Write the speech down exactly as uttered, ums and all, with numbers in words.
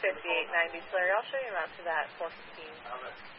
fifty-eight ninety, Larry. I'll show you around to that four fifteen.